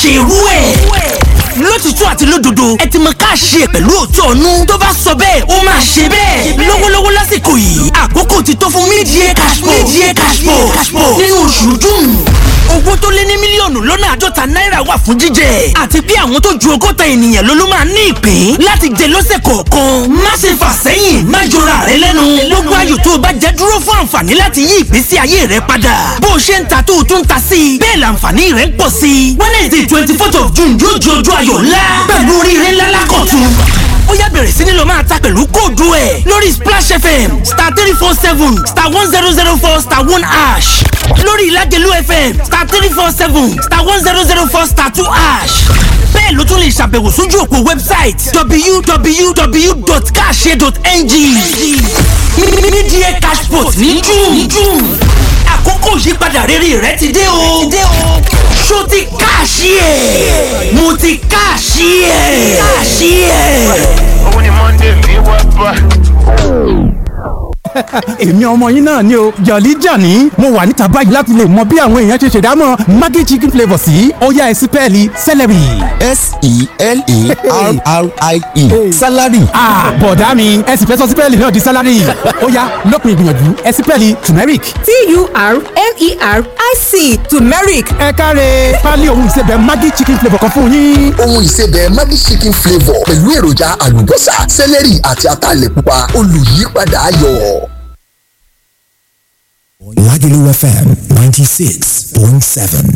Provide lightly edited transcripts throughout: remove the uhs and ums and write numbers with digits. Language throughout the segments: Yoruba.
ṣerú ẹ̀. lótìtú àti lódodo ẹ ti mọ ká ṣe pẹ̀lú òótọ́ ọ̀nù tó bá sọ bẹ́ẹ̀ ó máa ṣe bẹ́ẹ̀. lọ́wọ́lọ́wọ́ lásìkò yìí àkókò ti tó fún mídìí cashpo nínú oṣù june. owó tó lé ní mílíọ̀nù lọ́nà àádọ́ta náírà wà fún jíjẹ àti bí àwọn tó ju ọgọ́ta ènìyàn ló máa ní ìpín láti jẹ lọ́sẹ̀ kọ̀ọ̀kan. má ṣe fà sẹ́yìn má jọra rẹ lẹ́nu. gbogbo ayò tó o bá jẹ dúró fún àǹfààní láti yí ìgbésí ayé rẹ padà. bó o ṣe ń ta tó o tún ta sí i bẹ́ẹ̀ làǹfààní rẹ ń pọ̀ sí i. Wednesday 24th of June yóò di ọjọ́ ayọ̀ ńlá pẹ̀lú oríire ńlá lákọ̀tún. ó yá bẹ̀rẹ̀ sí ni lọ máa ta pẹ̀lú kóòdù ẹ̀ lórí Splash FM *347 *1004 *1#. lórí Ìlájẹlú FM *347 *1004 *2#. bẹ́ẹ̀ ló tún lè ṣàbẹ̀wò sójú òpó wẹ́bsáìtì www.kashe.ng. Media Cashport ní June. àkókò ìyípadà rere rẹ ti dé o. ṣó ti káàṣì ẹ̀ mo ti káàṣì ẹ̀. Òun ni Monday mi wá bá. èmi ọmọ yín náà ni o Jolly Johnny mo wà níta báyìí láti lè mọ bí àwọn èèyàn ṣe ṣèdámọ̀ Maggi chicken flavour sí ọ̀yá ẹ̀sìn pẹ́ẹ́lí celery. S-E-L-A-R-R-I-E salary. bọ̀dá mi ẹ̀sìn fẹ́ sọ sí pẹ́ẹ́lí náà di salary ọ̀yá lópin ìgbìyànjú ẹ̀sìn pẹ́ẹ́lí turmeric. T-U-R-M-E-R-I-C turmeric. ẹ káre pálí ohun ìsebẹ̀ Maggi chicken flavour kan fún yín. Ohun ìsebẹ̀ Maggi chicken flavour pẹ̀lú èròjà àlùbọ́sà celery àti ataalẹ̀ pupa olùyípadà ayọ̀. Lagelu FM 96.7.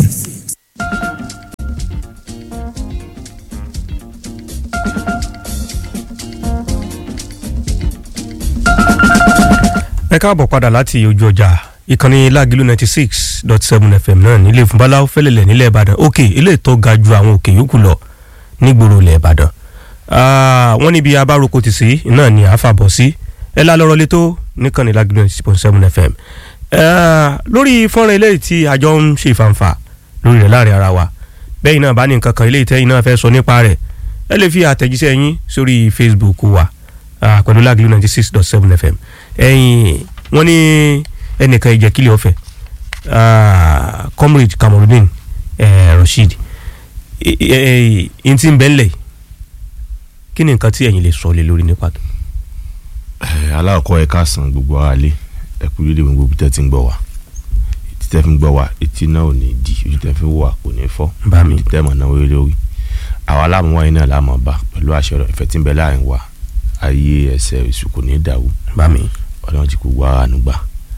ẹ káàbọ̀ padà láti ojú ọjà ìkànnì Lagelu 96.7 FM náà nílé ìfúnbáláwo fẹ́lẹ̀lẹ̀ nílẹ̀ Ìbàdàn òkè ilé tó ga ju àwọn òkè yòókù lọ nígboro ilẹ̀ Ìbàdàn. wọ́n níbi abároko ti sí náà ni àfàbọ̀ sí ẹ lálọ́rọ́ létó níkànnì Lagelu 96.7 FM. lórí fọ́nrán eléyìí tí àjọ ń ṣe ìfàǹfà lórí rẹ̀ láàrin ara wa bẹ́ẹ̀ náà bá ní nǹkan kan eléyìí tẹ́yìn náà fẹ́ sọ nípa rẹ̀ ẹ lè fi àtẹ̀jíṣẹ́ yín sórí Facebook wa pẹ̀lú Lagelu 96.7 FM. wọ́n ní ẹnìkan ìjẹ́kílẹ̀ ọ̀fẹ́ comrade Kamorudeen Rasheed n ti ń bẹ́ńlẹ̀ kí ni nǹkan tí ẹ̀yin lè sọ lé lórí ní pàtó. aláàkọ́ ẹ̀ka sàn gbogbo ara lé ẹkú yóò dé gbogbo tẹ́ ti ń gbọ́ wa etí tẹ́ fi ń gbọ́ wa etí náà ò ní di ojú tẹ́ fi ń wà kò ní fọ́ etí tẹ́ mọ̀ náà wọlé lórí àwa aláàmú wáyé náà láàmú bá pẹ̀lú àṣẹ ìfẹ́ tí ń bẹ láàrin wa ayé ẹsẹ̀ èṣù kò ní dàrú ọlọ́run ti kò wá ànúgbà.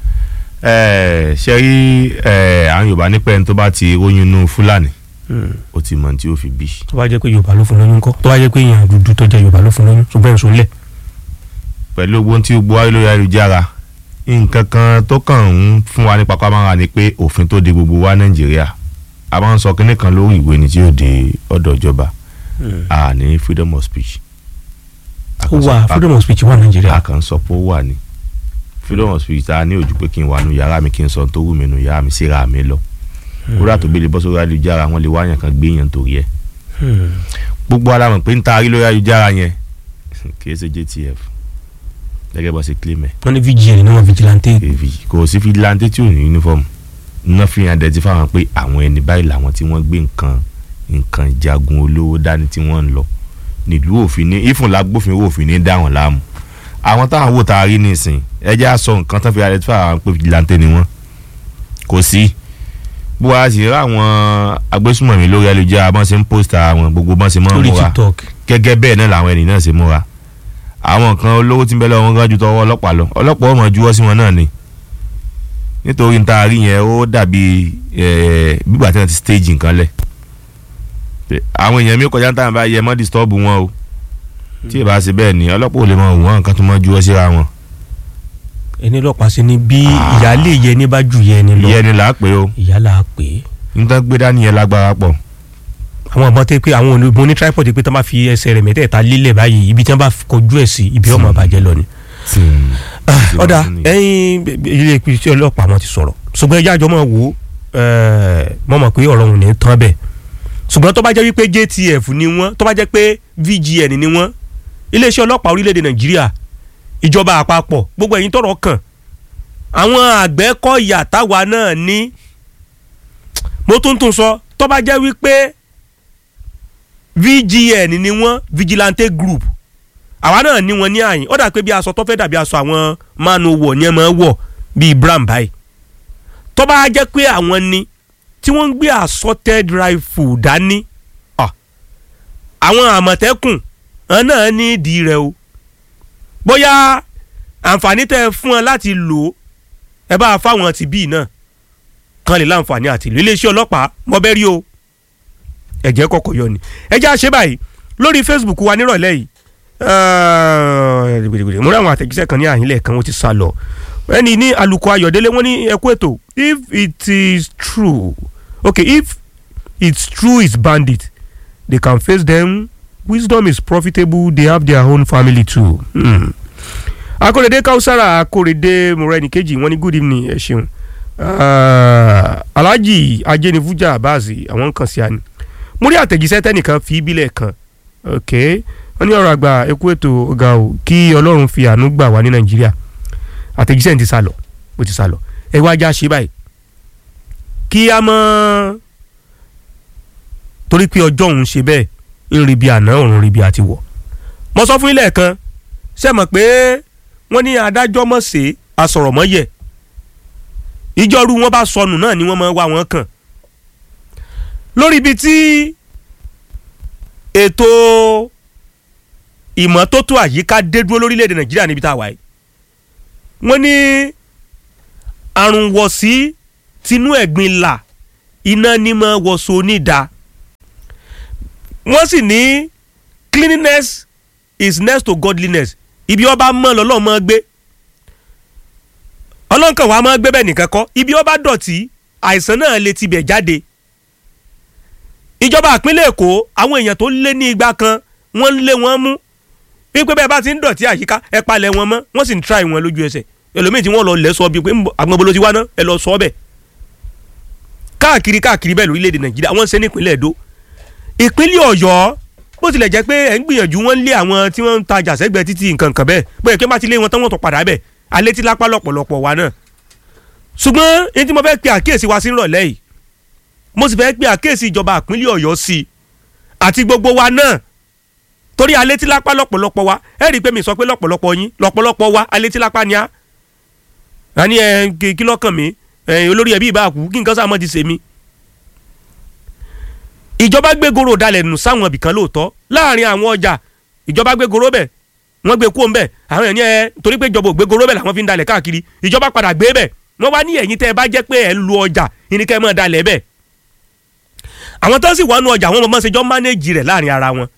ṣe rí àwọn Yorùbá nípa ẹni tó bá ti róyún inú Fúlàní ó ti mọ tí ó fi bí. tó bá jẹ́ pé Yorùbá ló fún lóyún ńkọ́ tó bá jẹ́ pé èèyàn dúdú tó jẹ́ Yorùbá ló fún lóyún ṣùgbọ́n èso lẹ̀. pẹ̀lú ogun tí ó gbọ́ wáyé lórí ayélujára nǹkan kan tó kàn ń fún wa ní pàpàmọ́ra ni pé òfin tó de gbogbo wa Nàìjíríà a máa ń sọ kinní kan lórí ìwé ni tí yóò de ọ̀dọ̀ ìjọba a ní freedom of speech. ó wà freedom of speech wà Nàìjíríà. a kàn sọ pé ó wà ní freedom of speech ta ní ojú pé kí n wà nù yàrá mi kí n sọ tó wù mí nù yàrá mi síra mi lọ kódà tó gbélé bọ́ sórí ayélujára wọn lè wá yàn kan gbé yàn torí ẹ̀ gbogbo alámọ̀ pé ń taari lórí ayélujára yẹn kì í ṣe JTF gẹ́gẹ́ bó ṣe claim ẹ̀. wọ́n ní VGN ní wọ́n vigilante. kò sí vigilante tí ò ní uniform iná fi hàn dẹ́tí fáwọn pé àwọn ẹni báyìí làwọn tí wọ́n gbé nǹkan ìjagun olówó dání tí wọ́n ń lọ nílùú òfin ní ìfúnlágbófinró òfin ní dá wọn láàmú àwọn táwọn wò tá a rí nísìn ẹjẹ́ àsọ nǹkan tán fi ara ẹ̀ tí fáwọn pé vigilante ni wọ́n kò sí bó a sì rí àwọn agbésùmọ̀mí lórí ayélujára bọ́n ṣe ń post àwọn gbogbo bọ́n ṣe mọ́ ń múra gẹ́gẹ́ bẹ́ẹ̀ náà làwọn ẹni náà ṣe múra àwọn kan olówó tí ń bẹ lọ́wọ́ wọn gan ju tọwọ́ ọlọ́pàá lọ ọlọ́pàá ọmọ juwọ́ sí wọn náà ni nítorí n ta rí yẹn ó dàbí gbígbà tí wọ́n ti stage nǹkan lẹ̀ àwọn èèyàn mi kọjá táwọn bá yẹ mọ́ disturb wọn o tí ì bá ṣe bẹ́ẹ̀ ni ọlọ́pàá ò lè mọ òun nǹkan tó mọ́ juwọ́ síra wọn. ẹni ọlọ́pàá sí ni bí ìyáálé yẹn ní bá jù yẹn ni lọ ìyẹn ni là á pè o ìyá là á pè é. nítorí gbé dání yẹn lágbára pọ̀. àwọn ọmọ tẹ pé àwọn olùgbò ní tripod pé tó máa fi ẹsẹ̀ rẹ̀ mẹ́tẹ̀ẹ̀ta lélẹ̀ báyìí ibi tí wọ́n bá kọjú ẹ̀ sí ibi ọmọ bàjẹ́ lọ ni. ọ̀dà ẹ̀yin ilé iṣẹ́ ọlọ́pàá wọn ti sọ̀rọ̀ ṣùgbọ́n ẹjẹ́ àjọ máa wò ó mọ̀ pé ọ̀rọ̀ òun ní tán bẹ́ẹ̀ ṣùgbọ́n tó bá jẹ́ wípé JTF ni wọ́n tó bá jẹ́ pé VGN ni wọ́n iléeṣẹ́ ọlọ́pàá orílẹ̀-èdè Nàìjíríà ìjọba àpapọ̀ gbogbo ẹ̀yin tọ́rọ̀ kàn àwọn Àgbẹ̀kọ̀yà táwa náà ní mo tún sọ tó bá jẹ́ wípé VGN ni wọ́n vigilante group àwa náà ní wọn ní àyìn ó dà pé bí aṣọ tó fẹ́ dàbí aṣọ àwọn mánu wọ̀ ni ẹ máa wọ̀ bíi brown báyìí tó bá jẹ́ pé àwọn ni tí wọ́n ń gbé assorted rifle dání àwọn àmọ̀tẹ́kùn náà ní ìdí rẹ̀ o bóyá àǹfààní tẹ́ fún ọ láti lò ẹ bá fáwọn ti bíi náà kan lè láǹfààní àti ìlú iléeṣẹ́ ọlọ́pàá mọ́bẹ́rí o ẹ̀jẹ̀ kọ̀kọ̀ yọ ni ẹjẹ́ àṣẹ báyìí lórí Facebook wa nírọ̀lẹ́ yìí mo rí àwọn àtẹ̀jíṣẹ́ kan ní àyínlẹ̀ kan wọ́n ti sá lọ ẹni ní alùkò Ayọ̀délé wọ́n ní ẹkú ètò if it is true if it's true it's bandit they can face them wisdom is profitable they have their own family too. Akórèdé Kausara Akórèdé Mọ̀rẹ́nìkejì wọ́n ní good evening ẹ ṣeun Alhaji Ajenifuja Abazi àwọn kan sí àní mo rí àtẹ̀jíṣẹ́ tẹ́nìkan fi bílẹ̀ kan wọ́n ní ọ̀rọ̀ àgbà ẹkú ètò ọ̀gá o kí Ọlọ́run fi àánú gbà wá ní Nàìjíríà àtẹ̀jíṣẹ́ ti sá lọ bó ti sá lọ ẹ wá já ṣe báyìí kí a mọ̀ torí pé ọjọ́ òun ṣe bẹ́ẹ̀ ń rí bí àná òun rí bí àti wọ̀ mo sọ fún ilé kan ṣe mọ̀ pé wọ́n ní adájọ́ mọ̀ ṣe asọ̀rọ̀ mọ́ yẹ ìjọ́rú wọn bá sọnù náà ni wọ́n máa wá wọn kàn lórí ibi tí ètò ìmọ́tótó àyíká dé dúró lórílẹ̀‐èdè Nàìjíríà níbi tá a wà yìí wọ́n ní àrùn wọ̀sí tinú ẹ̀gbin là iná ní mọ́ wọ̀sọ onídàá wọ́n sì ní cleanliness is next to godliness ibi ọba mọ́ lọ́lọ́ mọ́ gbé ọlọ́nkàn wa mọ́ gbé bẹ́ẹ̀ nìkan kọ́ ibi ọba dọ̀tí àìsàn náà lè tibẹ̀ jáde ìjọba ìpínlẹ̀ Èkó àwọn èèyàn tó lé ní igba kan wọ́n lé wọn mú wípé bẹ́ẹ̀ bá ti ń dọ̀tí àyíká ẹ palẹ̀ wọn mọ́ wọ́n sì ń try wọn lójú ẹsẹ̀ ẹlòmíì tí wọ́n lọ lẹ́ sọ bíi pé agbọ̀nbolo ti wá ná ẹ lọ sọ bẹ́ẹ̀ káàkiri bẹ́ẹ̀ lórílẹ̀‐èdè Nàìjíríà wọ́n ń ṣe ní ìpínlẹ̀ Èdó ìpínlẹ̀ Ọ̀yọ́ bó tilẹ̀ jẹ́ pé ẹ̀ ń gbìyànjú wọ́n lé àwọn tí wọ́n ń tajà sẹ́gbẹ̀ẹ́ títì nǹkan kan bẹ́ẹ̀ bóyá kí wọ́n bá ti lé wọn tán wọ́n tó padà bẹ́ẹ̀ alẹ́ tí lápá lọ́pọ̀lọpọ̀ wa náà ṣùgbọ́n èyí tí mo fẹ́ pe àkíyèsí wa sí ìrọ̀lẹ́ yìí mo sì fẹ́ pe àkíyèsí ìjọba ìpínlẹ̀ Ọ̀yọ́ sí i àti gbogbo wa náà torí alẹ́ tí lápá lọ́pọ̀lọpọ̀ wa ẹ rí i pé mi sọ pé lọ́pọ̀lọpọ̀ yín lọ́pọ̀lọpọ̀ wa alẹ́ tí lápá ni a ní kí lọ́kàn mi olórí ẹbí ìbá kú kí nǹkan sáà mọ́ ti ṣe mí ìjọba gbé goro dalẹ̀ nù sáwọn ibìkan lóòótọ́ láàrin àwọn ọjà ìjọba gbé goro bẹ̀ wọ́n gbé kó ń bẹ̀ àwọn èèyàn ẹ torí pé ìjọba ò gbé goro bẹ̀ làwọn fi ń dalẹ̀ káàkiri ìjọba padà gbé bẹ̀ wọ́n wá ní ẹ̀yìn tẹ́ ẹ bá jẹ́ pé ẹ̀ ń lu ọjà ìníkẹ́ mọ́ dalẹ̀ bẹ̀ àwọn tó sì wọnú ọjà wọn mọ̀ ṣe jọ mánéjì rẹ̀ láàrin ara wọn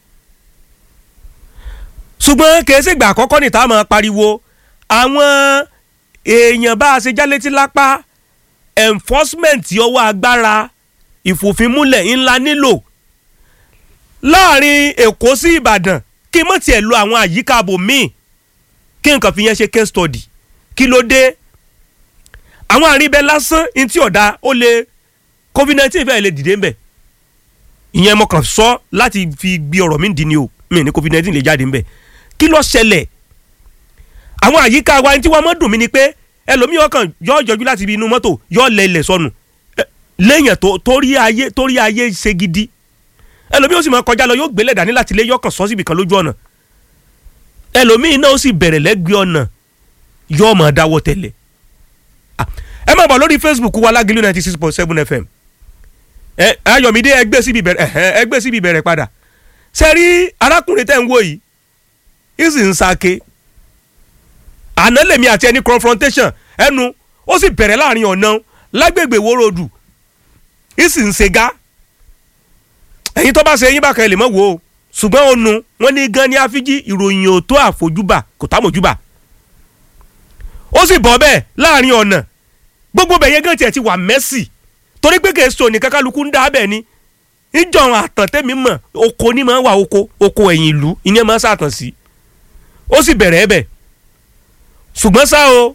ṣùgbọ́n kì í ṣègbà àkọ́kọ́ ní táwọn máa pariwo àwọn èèyàn bá a ṣe já létí lápá enforcement ọwọ́ agbára ìfòfinmúlẹ̀ ńlá nílò láàrin Èkó sí Ìbàdàn kí n mọ̀ tiẹ̀ lo àwọn àyíká ààbò míì kí nǹkan fi yẹn ṣe case study kí ló dé àwọn àríbẹ̀ lásán ní tí ọ̀dà ó lè COVID-19 fẹ́ẹ́ lè dìde ńbẹ̀ ìyẹn mo kàn sọ láti fi gbé ọ̀rọ̀ mi dì ní o mi ní COVID-19 lè jáde ńbẹ̀ kí ló ṣẹlẹ̀ àwọn àyíká wa tí wọ́n mọ̀ dùn mí ni pé ẹlòmíì ọkàn yọ jọjú láti ibi inú mọ́tò yọ lẹ́lẹ̀ sọnù lẹ́yìn torí ayé ṣe gidi ẹlòmíì ó sì máa kọjá lọ yóò gbélé dání láti lé yọkàn sọ síbi kan lójú ọ̀nà ẹlòmíì náà ó sì bẹ̀rẹ̀ lẹ́gbẹ̀ẹ́ ọ̀nà yọ máa dáwọ́ tẹ̀lé ẹ máa bọ̀ lórí Facebook wa Lágìlú 96.7 FM Ayọ̀mídé ẹgbẹ́ síbi ìbẹ̀rẹ̀ padà sẹ́rí arákùnrin tẹ́ ń wò yìí ìsì ń sake àná lèmi àti ẹni confrontation ẹnu ó sì bẹ̀rẹ̀ láàrin ọ̀nà lágbègbè wórodù ìsì ń sega ẹ̀yin tó bá ṣe yín bákan ẹ̀ lè mọ̀ wò ó ṣùgbọ́n ònu wọn ní gan ní àfíjí ìròyìn ò tó àfojúbà kò tá mojúbà ó sì bọ́ bẹ́ẹ̀ láàrin ọ̀nà gbogbo bẹ̀yẹ gan tiẹ̀ ti wà mẹ́sì torí pé kèé so nìkan kálukú ń dá bẹ́ẹ̀ ni ìjọ̀rùn àtàn tẹ́mi mọ̀ oko ní máa wà oko ẹ̀yìn ìlú ìyẹn máa sàtàn sí ó sì bẹ̀rẹ̀ ẹ̀bẹ̀ ṣùgbọ́n ṣá o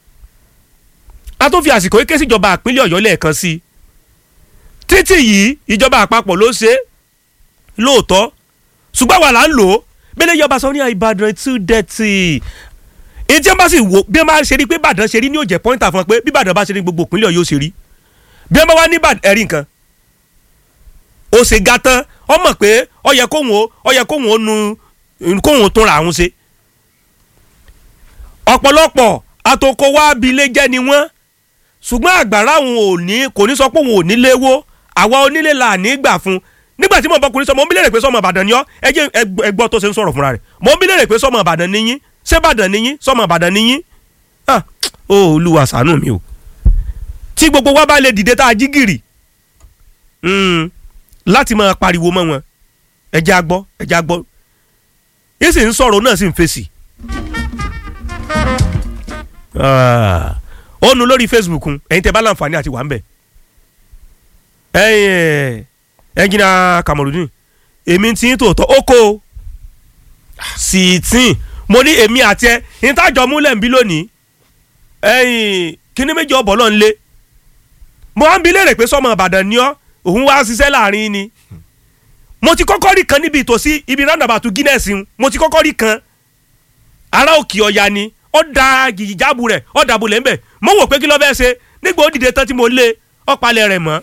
a tún fi àsìkò yìí ké sí ìjọba ìpínlẹ̀ Ọ̀yọ́ lẹ́ẹ̀kan sí i títì yìí ìjọba àpapọ̀ ló ṣe lóòótọ́ ṣùgbọ́n wà là ń lò ó bẹ́lẹ̀ yọba sọ ní Ìbàdàn too dirty èyí tí wọ́n bá sì wò bí wọ́n bá ṣe rí pé Ìbàdàn ṣe rí ní òjẹ̀ pọ́ńtà fún ọ pé bí Ìbàdàn bá ṣe rí gbogbo ìpínlẹ̀ Ọ̀yọ́ ṣe rí bí wọ́n bá wá ní ẹ̀rí nǹkan ó ṣe ga tán ó mọ̀ pé ó yẹ kóhun ó nu kóhun tó ra àwọn ṣe. ọ̀pọ̀lọpọ̀ àtòkò wa abilé jẹ́ ni wọ́n ṣùgbọ́n àgbàrá òun kò ní sọ pé òun ò nílé wó àwa onílé là ní gbà fún nígbà tí mo bọkùnrin sọ mo ń bí léèrè pé sọmọ Ìbàdàn ni ọ́ ẹ jẹ́ ẹgbọ́ tó ṣe ń sọ̀rọ̀ fúnra rẹ̀ mo ń bí léèrè pé sọmọ Ìbàdàn ni yín ṣé Ìbàdàn ni yín sọmọ Ìbàdàn ni yín ó Olúwa ṣàánú mi o tí gbogbo wa bá lè dìde tá a jí gìrì láti máa pariwo mọ́ wọn ẹ jẹ́ a gbọ́ yìí sì ń sọ̀rọ̀ náà sì ń fèsì. ó nu lórí Facebook ẹ̀yin tẹ́ bá láǹfààní àti wà ń bẹ̀ ẹ̀jìnà Kamarudin èmi ti ń tòótọ́ ó kó sì tí mo ní èmi àti ẹ ìtajọ múlẹ̀ ń bí lónìí kíní méjì ọ̀bọ̀ lọ́n lé mo wá ń bi léèrè pé sọmọ Ìbàdàn ni ọ́ òun wá ṣiṣẹ́ láàrin ni mo ti kọ́kọ́ rí kan níbi ìtòsí ibi roundabout Guinness mo ti kọ́kọ́ rí kan ará Òkè Ọya ni ó da gìjìjáàbù rẹ̀ ó dàbulẹ̀ ń bẹ̀ mo wò pé kí ló fẹ́ ṣe nígbà ó dìde tán tí mo lé ọ̀pálẹ̀ rẹ̀ mọ́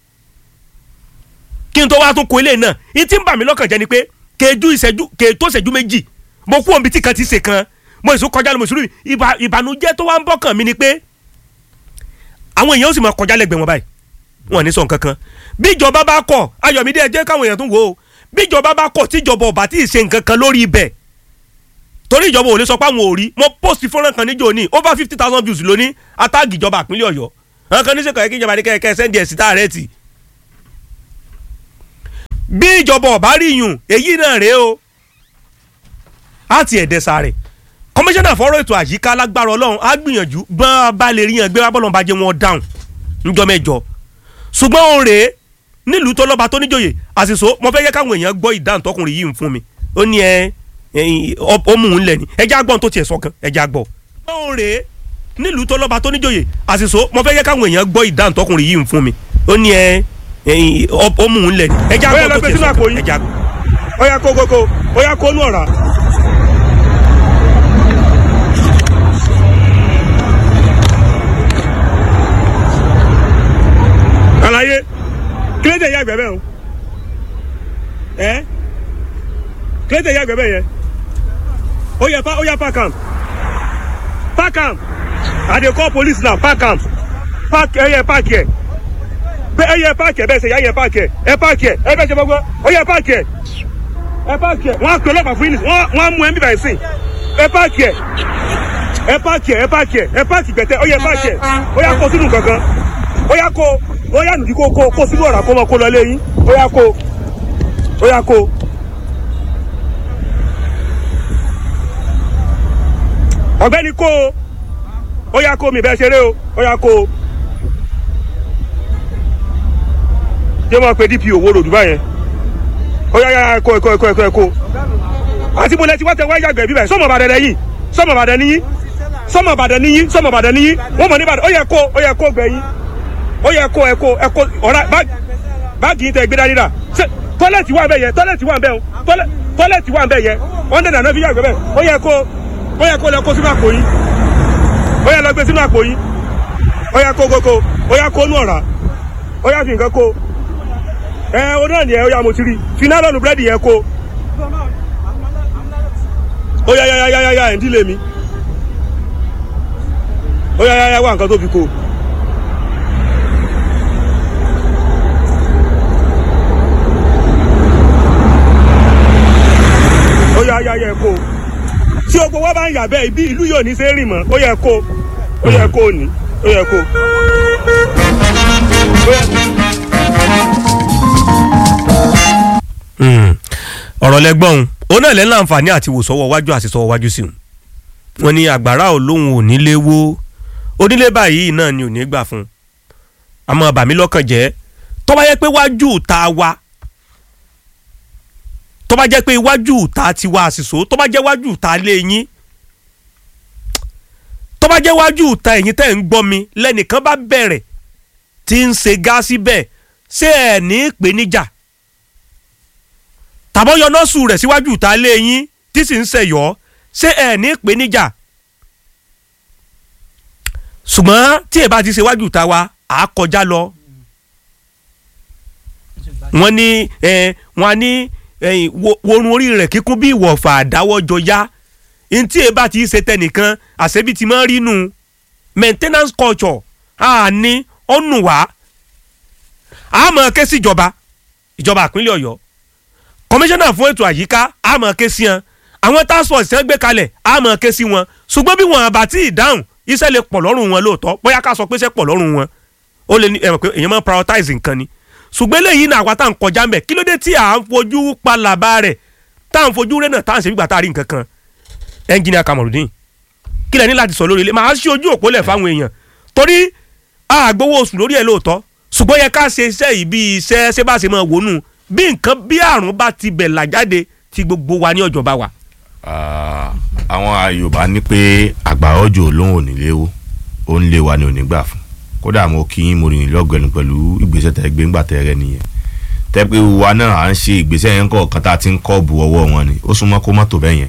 kí n tó wá tún kó ilé náà ìtí ń bà mí lọ́kàn jẹ́ ni pé kèétó ìṣẹ́jú méjì mo kú òǹbí tí kan ti ṣe kan mo ìṣó kọjá lọ mo ìṣúrù ìbànújẹ́ tó wá ń bọ́kàn mi ni pé àwọn èèyàn ó sì máa kọjá lẹ́gbẹ̀ẹ́ wọn báyìí wọn ní sọ nǹkan kan bí ìjọba bá kọ̀ Ayọ̀mídé ẹ jẹ́ káwọn èèyàn tún wò ó bí ìjọba bá kọ̀ tí ìjọba ò bá tí ì ṣe nǹkan kan lórí ibẹ̀ torí ìjọba ò lè sọ pé àwọn ò rí mo post fọ́nrán kan níjó ní over 50,000 views lóní atáàgì ìjọba ìpínlẹ̀ Ọ̀yọ́ àwọn kan ní sèkọ̀ kí ìjọba ní kẹ́kẹ́ sẹ́ndì ẹ̀ sí táàrẹ́ẹ̀tì bí ìjọba ò bá rí yùn èyí náà rèé o àti ẹ̀dẹ́sà rẹ̀ kọmíṣánná fọ́rọ̀ ètò àyíká lágbára Ọlọ́run á gbìyànjú bọ́n bá lè rí yàn gbé wá bọ́lọ́n bá jẹ́ wọn dáhùn níjọ́ mẹ́jọ ṣùgbọ́n òun rèé nílùú tó lọ́ba tó níjòyè àṣìṣó mo fẹ́ yẹ káwọn èèyàn gbọ́ ìdáhùn tọkùnrin yìí ń fún mi ó ní ó mú un lẹ̀ ní ẹjẹ́ àgbọ̀n tó tiẹ̀ sọ kan ẹjẹ́ àgbọ̀. òun rèé nílùú tó lọ́ba tó níjòyè àṣìṣó mo fẹ́ yẹ káwọn èèyàn gbọ́ ìdáhùn tọkùnrin yìí ń fún mi ó ní ó mú un lẹ̀ ní ẹjẹ́ àgbọ̀n tó tiẹ̀ sọ kan ẹjẹ́ àgbọ̀. ó yá kó ó yá kó nú ọ̀rá. àlàyé kílódé yá gbẹ̀bẹ̀ o kílódé yá gbẹ̀bẹ̀ yẹn ó yá park am I dey call police now park am park yẹ bẹ́ẹ̀ sẹ yẹ park yẹ ẹ bẹ́ẹ̀ sẹ gbogbo ó yẹ park yẹ wọ́n á pè ọlọ́pàá fún yín wọ́n á mú ẹ bíbá ẹ̀ sìn ẹ park yẹ gbẹ̀tẹ̀ ó yẹ park yẹ ó yá kó sínú kankan ó yá kó ó yá nìdí kó sínú ọ̀rá kó mọ kó lọ léyìn ó yá kó ọ̀gbẹ́ni kó ó yá kó mi bẹ́ẹ̀ ṣeré o ó yá kó ṣé wọ́n pe DPO owó ròdù báyẹn ó yá kó àti mo lẹ ti wá tẹ wá yàgbẹ́ bíbẹ̀ sọmọ Ìbàdàn lẹ́yìn sọmọ Ìbàdàn níyìn wọ́n mọ̀ ní Ìbàdàn ó yẹ kó gbẹ̀yìn ó yẹ kó ọ̀rá báàgì yìí tẹ gbé dání rà tọ́lẹ̀tì wà ń bẹ̀ yẹn tọ́lẹ̀tì wà ń bẹ̀ yẹn wọ́n dẹ̀ nàná fi yàgbẹ́ bẹ̀ ó yẹ kó lọ kó sínú àpò yìí ó yẹ lọ gbé sínú àpò yìí ó yẹ kó nú ọ̀rá ó yẹ fi nǹkan kó ó náà nìyẹn ó yà mo ti rí finalọ́nù búrẹ́dì yẹn kó ó yá ẹ̀ ń dílé mi ó yá wá nǹkan tó fi kó. ó yẹ kó tí ogbó wa bá ń yà bẹ́ẹ̀ ibi ìlú yóò ní ṣe rìn mọ́ ó yẹ kó ní ó yẹ kó. ọ̀rọ̀ lẹ́gbọ̀n òun náà lẹ́nu àǹfààní àti wòsọ́wọ́ wájú àti sọ́wọ́ wájú sí wọn ni àgbàrá olóhùn onílé wó onílé báyìí náà ni ò ní gbà fún àmọ́ bàmí lọ́kàn jẹ́ tó bá yẹ pé wájú ta wa tó bá jẹ́ pé iwájú ta ti wá àṣìṣó tó bá jẹ́ wájú ta lé yín tó bá jẹ́ wájú ta ẹ̀yin tẹ́ ń gbọ́ mi lẹ́nìkan bá bẹ̀rẹ̀ tí ń ṣe gáàsì bẹ́ẹ̀ ṣé ẹ̀ ní ìpèníjà tàbọ̀ yọ nọ́ọ̀sù rẹ̀ síwájú ta lé yín tí sì ń ṣẹ̀yọ́ ṣé ẹ̀ ní ìpèníjà ṣùgbọ́n tí ẹ bá ti ṣe wájú ta wa à á kọjá lọ wọ́n ní wọ́n ní worun orí rẹ̀ kíkún bí ìwọ̀fà àdáwọ́jọ yá ntí ẹ bá ti ṣe tẹnìkan àṣẹbí ti máa ń rí nù maintenance culture ní ọ̀nù wá àmọ́ ké sí ìjọba ìpínlẹ̀ Ọ̀yọ́ kọmíṣánná fún ètò àyíká àmọ́ ké sí wọn àwọn task force tí wọ́n gbé kalẹ̀ àmọ́ ké sí wọn ṣùgbọ́n bí wọn bá tí ì dáhùn iṣẹ́ lè pọ̀ lọ́rùn wọn lóòótọ́ bóyá ká sọ pé iṣẹ́ pọ̀ lọ́rùn wọn ó lè ní ẹ̀mọ̀ pé èèyàn máa prioritize nǹkan ni ṣùgbọ́n eléyìí náà àwa tá à ń kọjá mbẹ̀ kí ló dé tí à ń fojú palàbà rẹ̀ tá à ń fojú rẹ̀ náà tá à ń ṣe gbígbà tá a rí nǹkan kan ẹnjìnìà Kamorudeen kí lẹ ní láti sọ lórí ilé màá ṣí ojú òpó lẹ̀ fáwọn èèyàn torí àgbowó oṣù lórí ẹ̀ lóòótọ́ ṣùgbọ́n yẹ ká ṣe iṣẹ́ yìí bí iṣẹ́ ṣé bá ṣe máa wònú bí nǹkan bí àrùn bá ti bẹ̀ làjáde tí gbogbo wa ní ọjọ́ bá wà. àwọn Yorùbá ní pé àgbà ọjọ́ lóhùn ò ní léwu ó ń lé wa ní òní gbà fún kódà mo kí yín mo rìn lọ́gọ̀ẹ́nu pẹ̀lú ìgbésẹ̀ tẹ́ gbé ńgbà tẹ́ rẹ nìyẹn tẹ́ pé wa náà à ń ṣe ìgbésẹ̀ yẹn kọ̀ọ̀kan tá a ti ń kọ́ bu ọwọ́ wọn ni ó súnmọ́ kó mọ́tò bẹ́ẹ̀ yẹn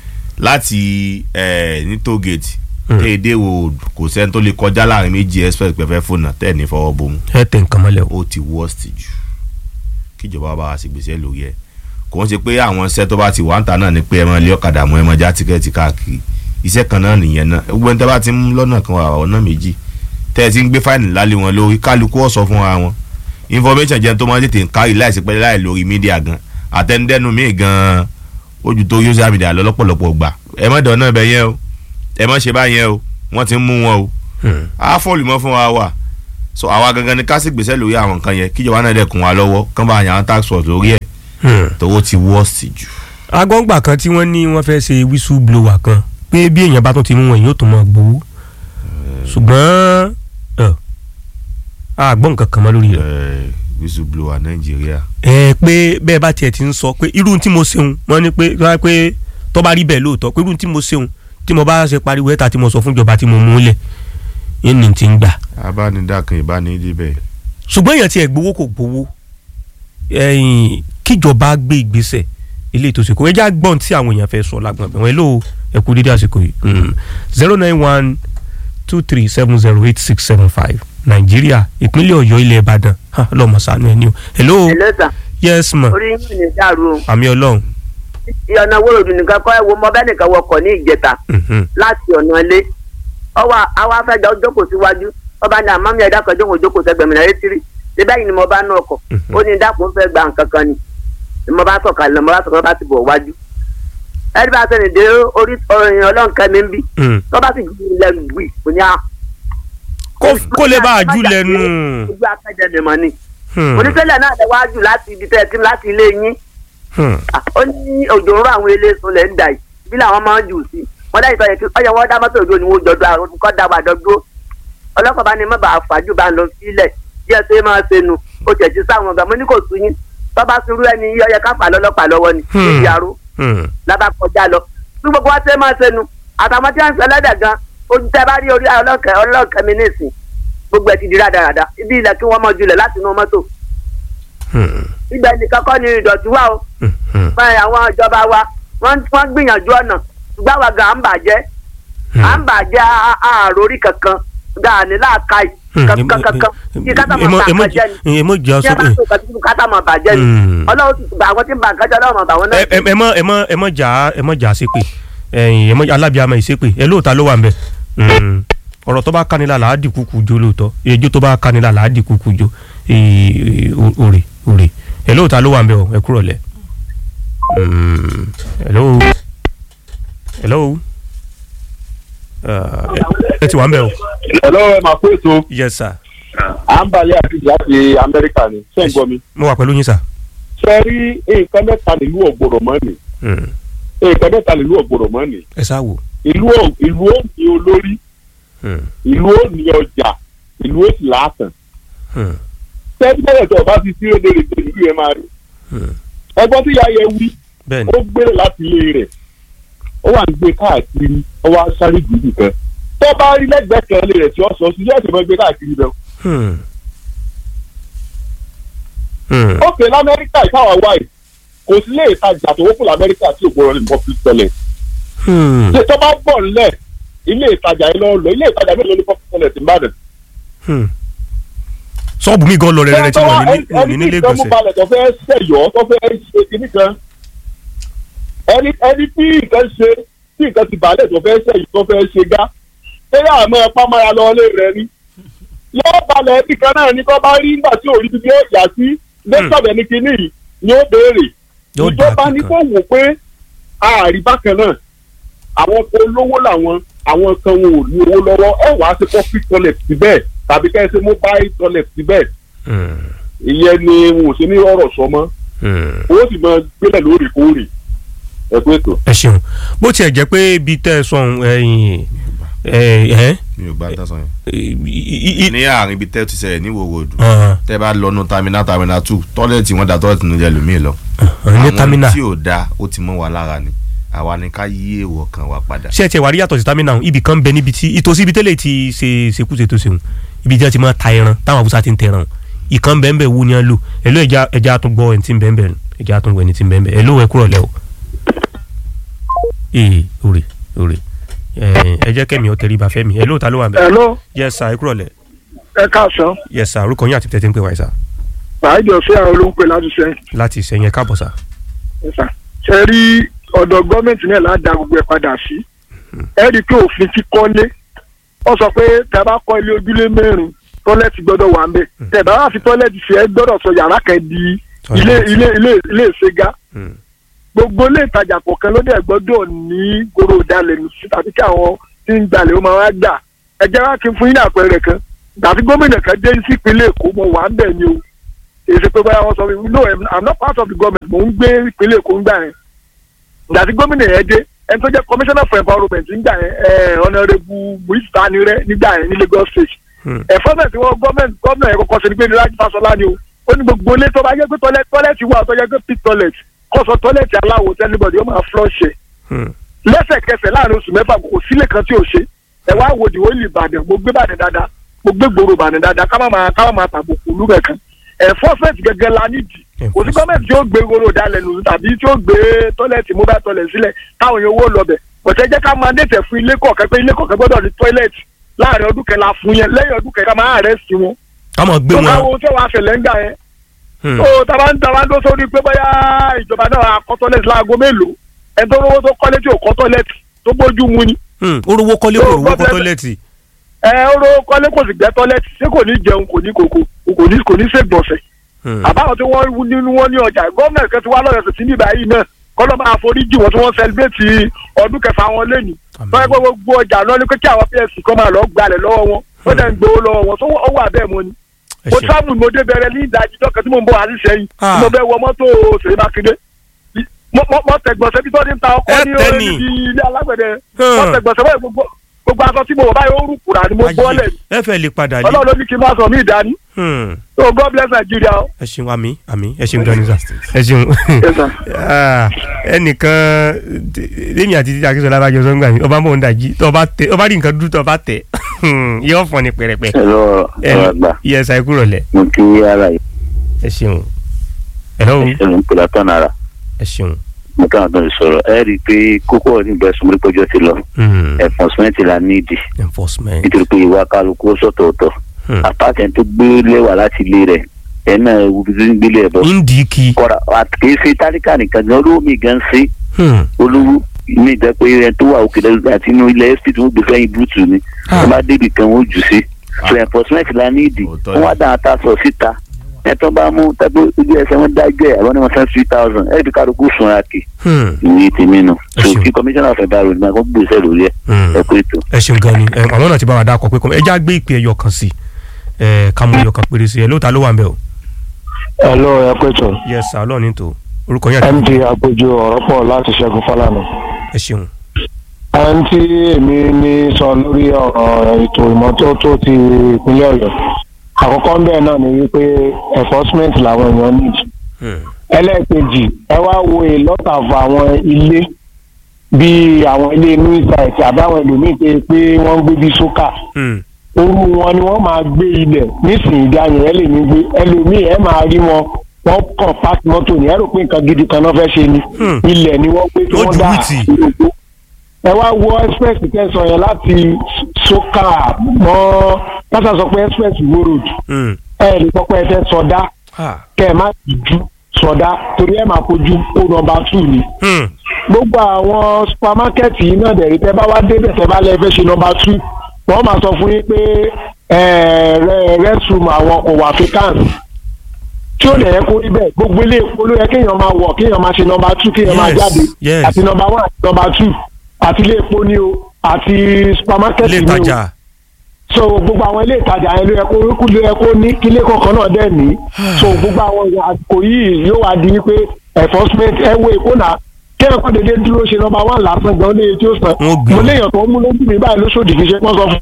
láti ní tógèètì kéde wo kò sẹ́ni tó lè kọjá láàrin méjì express pẹ̀fẹ́ fóònù tẹ́ ní fọwọ́ bomú. ẹ tẹ nǹkan mọ́lẹ̀ o. ó ti worst jù kíjọba bá wa sì gbèsè lórí ẹ̀ kò ń ṣe pé àwọn iṣẹ́ tó bá ti wà ń ta náà ni pé ẹ máa lé ọ̀kadà mọ́ ẹ máa já tíkẹ́ẹ̀tì káàkiri iṣẹ́ kan náà nìyẹn náà gbogbo ẹni tẹ́ bá ti ń lọ́nà kan ọ̀nà méjì tẹ́ ẹ ti ń gbé fáìnì lálé wọn lórí kálukú ọ̀sọ́ fún wa wọn information jẹ́ tó máa tètè ń kárí láìsí pẹ́ láì lórí mídíà gan àtẹnudẹ́nu míì gan ojú tó social media lọ lọ́pọ̀lọpọ̀ gbà ẹ má dọ̀ náà bẹ yẹn o ẹ má ṣe bá yẹn o wọ́n ti ń mú wọn o á fọ́ọ̀lù mọ́ fún wa wà so àwa gangan ni ká sì gbèsè lórí àwọn nǹkan yẹn kíjọba náà dẹ̀ kún wa lọ́wọ́ kán bá yàn án tax force lórí ẹ̀ tówó ti worst jù. agbọ́ngbà kan tí wọ́n ní wọ́n fẹ́ ṣe whistle blower kan pé bí èèyàn bá tún ti mú wọn yóò tún máa gbowó ṣùgbọ́n àgbọ̀n nǹkan kan mọ́ lórí rẹ̀. whistle blower Nàìjíríà. pé bẹ́ẹ̀ bá tiẹ̀ ti ń sọ pé irú tí mo ṣeun wọ́n ní pé tó bá rí bẹ́ẹ̀ lóòótọ́ pé irú tí mo ṣeun tí mo bá ṣe pariwo ẹ̀ta tí mo sọ fún ìjọba tí mo mú lẹ̀ yín ni ti ń gbà. abánidàkàn ìbánidí bẹ́ẹ̀. ṣùgbọ́n èèyàn tiẹ̀ gbowó kò gbowó kíjọba gbé ìgbésẹ̀ ilé ìtòsí kò ẹjá gbọ́n tí àwọn èèyàn fẹ́ sọ lágbọ̀n bẹ̀ wọ́n ló ẹ̀kú dídí àsìkò yìí 09123708675 Nàìjíríà ìpínlẹ̀ Ọ̀yọ́ ilẹ̀ Ìbàdàn lọ́mọ sànú ẹni o. hello yes ma. orí yín ní dàrú o. àmì Ọlọ́run. ìyọ̀nà wòròdù nìkan kọ́ ẹ̀ wo mọ bẹ́ẹ̀ nìkan wọkọ̀ ní ìjẹta láti ọ̀nà ilé ọwọ́ àwọn afẹ́jọ́ jókòó síwájú ọba ní àmọ́ mi ẹ̀dá kan jókòó sẹ́gbẹ̀mí náà létí rí síbẹ̀ yìí ni mo bá ná ọkọ̀ ó ní dákun fẹ́ gba nǹkan kan ni mo bá sọ̀kalẹ̀ mo bá ti bọ̀ wájú ẹni bá sẹ́ni dé orí ọlọ́nkẹ́ mi ń bí tó bá sì ju ilẹ̀ gbì kò ní à. kó lè bá a jù lẹ́nu. ojú akẹ́jẹ́ ni mo ní oníṣẹ́lẹ̀ náà lè wájú láti ibi tẹ́ẹ̀tì láti ilé yín ó ní òjò ń rọ àwọn eléso lẹ́ ń dà yìí bí làwọn máa ń jù sí wọ́n dá ìtọ́ yẹ kí ọyọ wọn dá mọ́tò òjò ni wọ́n jọdọ̀ àwọn kọ́ dá wàdọ́ dúró ọlọ́pàá bá ní mọ́ bá a fàájú bá ń lọ sílẹ̀ díẹ̀ tó yẹ máa ṣe nu ó tẹ̀ sí sáwọn ọ̀gá mo ní kò sún yín tó bá surú ẹni ọyẹ káfà lọ́lọ́pàá lọ́wọ́ ni níbi aró lábá kọjá lọ bí gbogbo wa ṣe máa ṣe nu àtàwọn tí wọ́n ń sọ ẹlẹ́dẹ̀ gan ojú tẹ́ bá rí orí ọlọ́kẹ́ mi nísìn gbogbo ẹ̀ ti di rádaràda ibi ilẹ̀ kí wọ́n mọ̀ julẹ̀ láti inú mọ́tò ibẹ̀ nìkan kọ́ ni ìdọ̀tí wà o báyìí àwọn ìjọba wa wọ́n gbìyànjú ọ̀nà ṣùgbọ́n àwa gan à ń bàjẹ́ àròrí kankan gan ní láàkáì kankan kí kátàmọ̀ bàjẹ́ ni kí kátàmọ̀ bàjẹ́ ni ọlọ́run ti gbà àwọn tí ń bà nǹkan jẹ́ ọlọ́run bà wọ́n náà. ẹ mọ jà sípè alábíàmọ ìsépè ẹ lóòótá ló wà ń bẹ ọ̀rọ̀ tó bá kánilá là á dì kúkú jó lóòótọ́ ejò tó bá kánilá là á dì kúkú jó òrè ẹ lóòótá ló wà ń bẹ ọ ẹ kúrò lẹ. hello ẹ ti wà ń bẹ o. hello ẹ máa pé ètò. yes sir. à ń balẹ̀ àti láti Amẹ́ríkà ni ṣé ń gbọ́ mi. mo wà pẹ̀lú yín sà. ṣe rí nǹkan mẹ́ta nílùú ọ̀gbọ̀rọ̀ mọ́ ni. nǹkan mẹ́ta nílùú ọ̀gbọ̀rọ̀ mọ́ ni. ẹ sá wò. ìlú ò ní olórí. ìlú ò ní ọjà ìlú ò sì láàtàn. tẹ́lifíṣẹ́ tó o bá ti sí rédè ìlú yẹn máa rí. ẹgbọ́n tí ìyá yẹn wí ó gbé láti ilé rẹ̀ ó wà ń gbé káàkiri ó wá sáré gbìyànjú kan tó bá rí lẹ́gbẹ̀ẹ́ kan lè rẹ̀ tí ó sọ sí yóò sì máa gbé káàkiri bẹ́ẹ̀. ó pè lamẹ́ríkà ìtawà wáyé kò sí lè tajà tó wọ́pọ̀ lamẹ́ríkà tí ògbóró ní public toilet. ṣé tó bá bọ̀ nílẹ̀ ilé ìtajà yìí lọ́ọ́ lọ ilé ìtajà mélòó ní public toilet ń bàdàn. sọ́ọ̀bù mi gan lọ rẹ̀ tí wọ́n ní nílé ẹni tí ìkan mú ìgbọ̀nsẹ̀. balẹ̀ tó fẹ́ ṣẹ̀yọ́ tó fẹ́ ṣe kinní kan ẹni tí nǹkan ti balẹ̀ tó fẹ́ ṣẹ̀yọ́ tó fẹ́ ṣe gá ṣéyà àmọ́ pàmòrà lọ lé rẹ̀ ni yóò balẹ̀ ẹbí kan náà ní kó bá rí nígbà tí òrí bíbí ó yà sí lẹ́sọ̀bẹ̀ ní kinní yìí ni ó béèrè ìjọba ní kó wò pé ààrí bákan náà àwọn kan olówó làwọn àwọn kan wọn ò ní owó lọ́wọ́ ẹ wàá ṣe public toilet síbẹ̀ tàbí kẹ́ ẹ ṣe mobile toilet síbẹ̀ ìyẹn ni wọn ò ṣe ní ọ̀rọ̀ sọ mọ́ owó sì máa gbélẹ̀ lóòrèkóòrè ẹ pé tó. ẹ ṣeun bó tiẹ̀ jẹ́ pé ibi tẹ́ ẹ sọ ẹ̀yìn mi ò bá dá sọ yẹn. ní àárín ibi tẹ́ ti ṣẹlẹ̀ ní Ìwó Road tẹ́ bá lọ́nu terminal 2 tọ́lẹ̀tì wọn da tọ́lẹ̀tì nílẹ̀ lómi lọ. àwọn tí ò da ó ti mọ́ wa lára ni àwa ni ká yí èèwọ̀ kan wa padà. ṣé ẹ tiẹ̀ wá rí yàtọ̀ sí terminal ibì kan bẹ níbi tí ìtòsí ibi tẹ́lẹ̀ ti ṣekúṣe tó ṣeun ibi tí wọ́n ti máa ta ẹran táwọn Haúsá ti ń tẹran ìkan bẹ́ẹ̀ bẹ́ẹ̀ wú ni wọ́n lò ẹ̀ló ẹja tún gbọ́ ẹni tí ń bẹ́ẹ̀ bẹ́ẹ̀ ẹja tún gbọ́ ẹni tí ń bẹ́ẹ̀ bẹ́ẹ̀ ẹ̀ló ẹ kúrọ̀ lẹ́ o. òrè ẹ jẹ́ kẹ́mi ó tẹríba fẹ́mi ẹ̀ló ta ló wà bẹ́ẹ̀. Hello. Yes sir ẹ kúrọ̀ lẹ́. Ẹ káàsán. Yes sir orúkọ yín àti tẹ́tí ń pè wáyé sá. Bàájọ sí àwọn olóńpẹ láti sẹ́yìn. láti Ìṣẹ̀yìn ẹ káàbọ̀ sá. Ṣe rí ọ̀dọ̀ gọ́ọ̀mẹ̀ntì náà láda gbogbo ẹ̀ padà sí. Ẹ rí i pé òfin ti kọ́lé. Ó sọ pé tẹ́ bá kọ́ ilé ojúlé mẹ́rin tọ́lẹ́tì gbọ́dọ̀ wà ń bẹ̀. Tẹ́ bá wà fi tọ́lẹ́tì sí ẹ gbọ́dọ̀ sọ yàrá kan di ilé ìṣègá. Gbogbo ilé ìtajà kọ̀ọ̀kan ló dẹ̀ gbọ́dọ̀ ní goro ìdálẹ́nu sí tàbí kí àwọn tí ń gbalẹ̀ ó máa wá gbà. Ẹ jẹ́ wá kí n fún yín ní àpẹẹrẹ kan. Tàbí gómìnà kan dé sí ìpínlẹ̀ Èkó mo wà ń bẹ̀ ni o. Èsì pé báyà wọ́n sọ fún mi, no, I'm not part of the government, mò ń gbé ìpínlẹ̀ Èkó ń gbà yẹn. Tàbí gómìnà yẹn dé, ẹni tó jẹ́ commissioner for environment ń gbà yẹn, Honorable Muiz Banire nígbà yẹn ní Lagos State. Ẹ̀fọ́mẹ̀ tí wọ́n gómìnà yẹn kọ́kọ́ ṣe ni pé ní Rájí Fáṣọlá ni o. Ó ní gbogbo ilé tó bá yẹ pé tọ́lẹ́tì wà tó yẹ pé pit toilet kọ́sọ̀ tọ́lẹ́tì aláwo tẹ́lifọ̀dì ó máa flush ẹ̀. Lẹ́sẹ̀kẹsẹ̀ láàrin oṣù mẹ́fà kò sílé kan tí ò ṣe. Ẹ wá wo ìdìbò ìlú Ìbàdàn, mo gbé Ìbàdàn dáadáa, mo gbé gbòòrò Ìbàdàn dáadáa, ká má máa tàbùkù lúbẹ̀ kan. Enforcement gẹ́gẹ́ la nídìí kò sí gọ́ọ̀mẹ̀ntì tí ó gbé goro dalẹ̀nu tàbí tí ó gbé tọ́lẹ̀tì mobile toilet sílẹ̀ táwọn yẹn owó lọ bẹ̀ bọ̀tẹ́ jẹ́ ká máa dẹ̀tẹ̀ fún ilé kọ̀ọ̀kan pé ilé kọ̀ọ̀kan gbọ́dọ̀ ní tọ́lẹ̀tì láàrin ọdún kẹla fún yẹn lẹ́yìn ọdún kẹta máa arrest wọn. ká mọ̀ gbé wọn. tó káwọn tó wàá fẹ̀lẹ́ ń gbà yẹn. tó tàbá ń dó sórí pé bóyá ìjọba náà akọ́ tọ́lẹ̀tì láago mélòó ẹni tó rówó tó kọ́lé tí ò kọ́ tọ́lẹ̀tì tó bójú mu ni. orówó kọ́lé kò rówó kọ́ tọ́lẹ̀tì. orówó kọ́lé kò sì gbẹ́ tọ́lẹ̀tì ṣé kò ní jẹun kò ní ṣègbọ̀nsẹ̀ àbáwọn tí wọ́n wú nínú wọn ní ọjà gómìnà kan ti wá lọ́yọ̀ sí níbà yìí náà kọ́lọ́ máa foríjì wọn tí wọ́n sẹlẹ̀bẹ̀tì ọdún kẹfà wọn lẹ́nu tọ́yẹ pé gbogbo ọjà náà ní pé kí àwọn psc kan máa lọ gbalẹ̀ lọ́wọ́ wọn wọ́n dẹ̀ ń gbowó lọ́wọ́ wọn tó wọ́n wà bẹ́ẹ̀ mọ́ ni. mo travel mo dé bẹ̀rẹ̀ ní ìdajì dọ́kẹ́ tí mo ń bọ̀ àti sẹ́yìn tí mo bẹ́ wọ mọ́tò Ṣèyí Mákindé mo tẹ̀gbọ̀nsẹ̀ bí tó ní ta ọkọ ní orí ilé alágbẹ̀dẹ mo tẹ̀gbọ̀nsẹ̀ báyìí gbogbo aṣọ tí mo wọ̀ báyìí ó rú kùrà ni mo bọ́lẹ̀ ẹ fẹ́ lè padà ní. Ọlọ́run ló ní kí n má sọ mí ìdání. so God bless Nigeria. ẹ ṣeun àmì ẹ ṣeun ganisa ẹ ṣeun ẹnìkan lèmi àti títí akínsọ lábàjọ sọgbà mi ọba mọ̀ ń dàjí ọba rí nǹkan dúdú tó ọba tẹ yóò fọ ní pẹrẹpẹ. ẹ̀rọ àgbà yẹ ṣáà kúrò lẹ. mo kí ara yìí. ẹ ṣeun. ẹ̀rọ ẹ ṣeun kò látọ̀ nára. ẹ ṣeun. mo kàn tó ń sọ̀rọ̀ ẹ rí i pé kókó ọ̀rọ̀ nígbà ẹ̀sùn mọ́lẹ́pọ̀jọ́ ti lọ. enforcement la nídìí. nítorí pé ìwà kálukú sọ̀tọ̀ọ̀tọ̀. àpáàtẹ̀ tó gbé lẹ́wà láti ilé rẹ̀ ẹ̀ náà ewu bí tó ń gbélé ẹ̀ bọ̀. ndíkì. kọ́ra kìí ṣe tálíkà nìkan gan olówó mi gan ṣe. olówó mi ìdá pé ẹ tó wà òkè àti inú ilẹ̀ ẹ́sítì tó gbé fẹ́yìn búùtù ni. wọ́n bá débi kan wọ́n jù sí. so enforcement la nídìí. wọ́n wá dáhà tá a sọ síta. ẹtọ́ bá mú tàbí ojú ẹsẹ̀ wọn dájọ́ ẹ̀ àwọn ọmọ 3,000 ẹ̀ẹ́dì kárùkù sùn àkè ìwé tèmi nù so kí commissioner of environment máa kó gbèsè lórí ẹ kó ètò. ẹ ṣeun gan ni àwọn náà ti bá wa dá akọ pé ẹ já gbé ìpè ẹyọ kan sí ká mú ẹyọ kan péré sí ẹ lóòótọ́ ló wà ń bẹ̀ o. ẹ lọ ẹ pé tó. yes sir ọlọ́run ní tò orúkọ yẹn. md àpèjọ ọ̀rọ̀ pọ̀ láti Ṣẹ́gun Fálànà. ẹ ṣeun. ẹni tí èmi ní sọ lórí ọ̀rọ̀ ètò ìmọ́tótó ti ìpínlẹ̀ Ọ̀yọ́ àkọ́kọ́ ń bẹ̀ náà ni wípé enforcement làwọn èèyàn need. ẹlẹ́ẹ̀kejì ẹ wá wo a lot of àwọn ilé bíi àwọn ilé new site àbáwọn ẹlòmíì pé wọ́n ń gbé bí sókà orú wọn ni wọ́n máa gbé ilẹ̀ nísìnyí dáyẹn ẹ lè ní gbé ẹlòmíì ẹ máa rí wọn wọ́n kàn pàṣẹ mọ́tò ní ẹ rò pé nǹkan gidi kan náà fẹ́ ṣe ni ilẹ̀ ni wọ́n gbé tí wọ́n dá ìrògbó ẹ wá wo express tẹ̀sán yẹn láti sókà mọ́ pátá sọ pé express Ìwó road ẹ lè sọ pé ẹ fẹ́ sọdá kẹ́ ẹ má ju sọdá torí ẹ máa kojú kó nọ́mbà 2 ni. gbogbo àwọn supermarket yìí náà dẹ̀ rí tẹ́ bá wá débẹ̀ tẹ́ bá lẹ́ fẹ́ ṣe nọ́mbà 2 wọ́n máa sọ fún yín pé restroom àwọn kò wà vacant tí ó lè yẹ kó rí bẹ́ẹ̀ gbogbo ilé epo ló yẹ kéèyàn máa wọ̀ kéèyàn máa ṣe nọ́mbà 2 kéèyàn máa jáde àti nọ́mbà 1 àti nọ́mbà 2 àti ilé epo ni o àti supermarket ni o so gbogbo àwọn ilé ìtajà yẹn ló yẹ kó ní kílé kọ̀ọ̀kan náà dẹ̀ ní so gbogbo àwọn àsìkò yìí yóò wá di wípé enforcement ẹ̀wọ̀ èkó náà kéèyàn kọ́ dédé dúró ṣe nọ́mbà 1 lásán gan léyìí tí ó sàn mo léèyàn tó ń mú lójú mi báyìí lóṣòdì fi ṣe pọ́n sọ fún.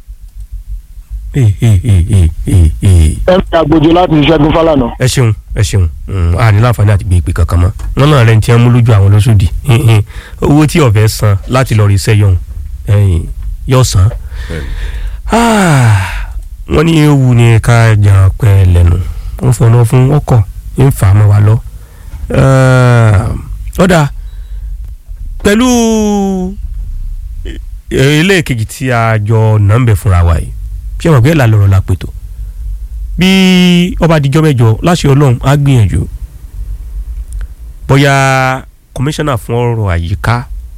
ẹ ń gbàgbọ́jọ láti Ṣẹ́gun Fálànà. ẹ ṣeun a ní láǹfààní àti gbé ìpè kankan mọ́ wọn náà rẹ̀ ń tiẹ́ mú lójú àwọn lóṣòdì owó tí ọ̀fẹ́ san láti lọ rí iṣẹ́ yóò san wọ́n ní ewu ni ká jà pẹ́ lẹ́nu wọ́n fọ̀nà fún ọkọ̀ ń fà á mọ́ wa lọ. ọ̀dà pẹ̀lú ilé kejì tí a jọ nàmbẹ̀ fúnra wa yìí ṣé wọn gbé làlọ́rọ̀ la pètò bí ọba àdìjọ́ mẹ́jọ láṣẹ Ọlọ́run á gbìyànjú bóyá kọmíṣánná fún ọ̀rọ̀ àyíká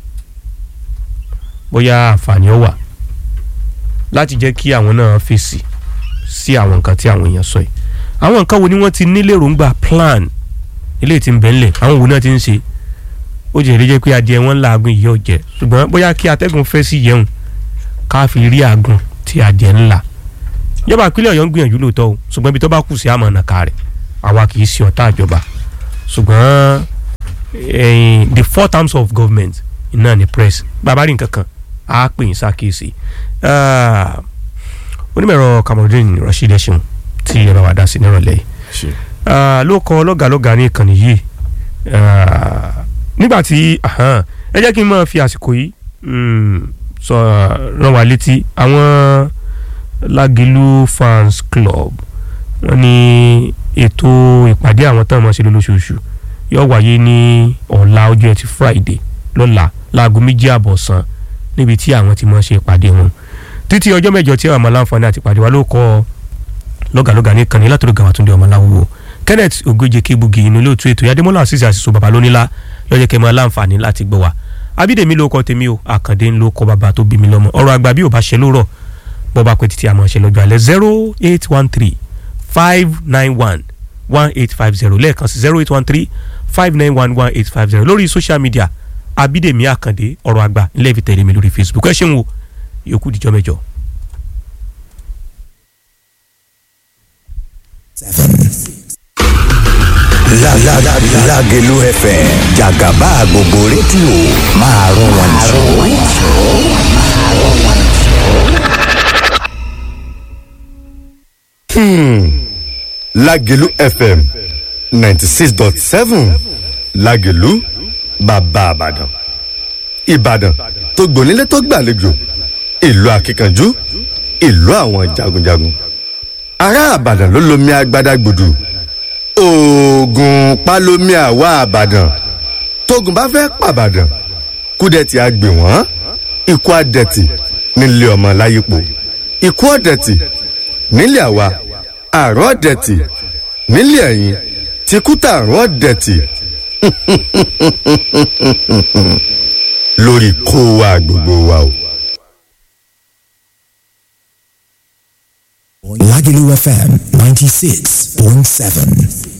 bóyá àǹfààní ó wà láti jẹ́ kí àwọn náà fèsì sí àwọn nǹkan tí àwọn èèyàn sọ yìí àwọn nǹkan wo ni wọ́n ti nílé èròǹgbà plan ilé tí ń bẹ ńlẹ̀ àwọn wo náà ti ń ṣe ó jẹ́ ìrẹ́jẹ́ pé adìẹ wọn làágùn yìí ọ̀jẹ̀ ṣùgbọ́n bóyá kí atẹ́gùn fẹ́ sí yẹun ká fi rí àgùn tí adìẹ ńlá ìjọba ìpínlẹ̀ Ọ̀yọ́ ń gbìyànjú lóòótọ́ o ṣùgbọ́n ibi tó bá kù sí àmọ́ nàka rẹ̀ àwa kì í ṣe ọ̀tá ìjọba ṣùgbọ́n the 4 terms of government iná ni press bàbá rí nǹkan kan á pè yín sákèsì onímọ̀ẹ̀rọ Kamaldeen Rasheed Ẹ̀ṣin tí ẹ bá wà dá sí nírọ̀lẹ́ yìí ló kọ lọ́gàlọ́gà ní ìkànnì yìí nígbà tí ẹ jẹ́ kí n máa fi àsìkò yìí sọ rán wa létí àwọn Lágìlú fans club wọ́n ní ètò ìpàdé àwọn táwọn máa ṣe lóṣooṣù yóò wáyé ní ọ̀la ọjọ́ ẹtì Friday lọ́la láago 2:30 ọ̀sán níbi tí àwọn ti máa ṣe ìpàdé wọn títí ọjọ́ mẹ́jọ tí àwọn máa láǹfààní àti ìpàdé wa ló kọ́ lọ́gàlọ́gà ní ìkànnì látọ̀dọ̀ Gàwátúndé Ọmọláwúwo Kenneth Ogoje Kébugi inú ilé òtún ètò Adémọ́lá Àṣìṣe àṣìṣe bàbá lónílá lọ́jọ́ kẹ́ máa láǹfààní láti gbọ́ wa Abídèmí ló kọ́ tèmi o Àkàndé ń ló kọ́ bàbá tó bí mi lọ́mọ ọ̀rọ̀ àgbà bí ò bá ṣe lórọ̀ bọ́ bá pẹ́ títí àmọ́ ṣe lọ́jọ́ alẹ́ 0813-591-1850 lẹ́ẹ̀kan sí 0813-591-1850 lórí social media Abídèmí Àkàndé ọ̀rọ̀ àgbà ńlẹ́ fi tẹ̀lé mi lórí Facebook ẹ ṣeun o yòókù dìjọ́ mẹ́jọ. 7 Lágẹ̀lú FM jàgàbá gbogbo rédíò máa rún wọn jù. Lágẹ̀lú FM 96.7 Lágẹ̀lú bàbá Ìbàdàn tó gbònílé tó gbàlejò ìlú akíkanjú ìlú àwọn jagunjagun ará Ìbàdàn ló lomi agbádá gbòdù oògùn pálómi àwa Ìbàdàn tógun bá fẹ́ pàbàdàn kúdẹ̀tì àgbè wọ́n ikú àdẹ̀tì nílé ọmọ láyípo ikú ọ̀dẹ̀tì nílé àwa àrùn ọ̀dẹ̀tì nílé ẹ̀yìn tìkútà àrùn ọ̀dẹ̀tì lórí kó wa gbogbo wa o. Lágẹ̀lú FM 96.7.